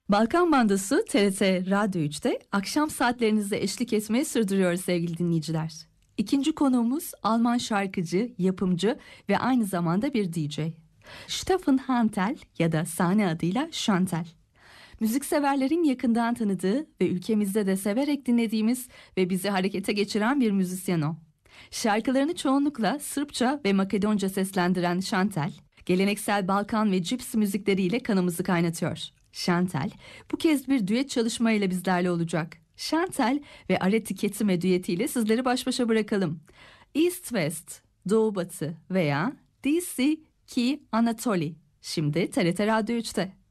Balkan Bandası TRT Radyo 3'te akşam saatlerinize eşlik etmeyi sürdürüyor sevgili dinleyiciler. İkinci konuğumuz Alman şarkıcı, yapımcı ve aynı zamanda bir DJ. Stefan Hantel ya da sahne adıyla Chantel. Müzikseverlerin yakından tanıdığı ve ülkemizde de severek dinlediğimiz ve bizi harekete geçiren bir müzisyen o. Şarkılarını çoğunlukla Sırpça ve Makedonca seslendiren Chantel, geleneksel Balkan ve Cips müzikleriyle kanımızı kaynatıyor. Chantel bu kez bir düet çalışmayla bizlerle olacak. Chantel ve Areti Ketime düetiyle sizleri baş başa bırakalım. East West, Doğu Batı veya DC Ki Anatoli. Şimdi TRT Radyo 3'te.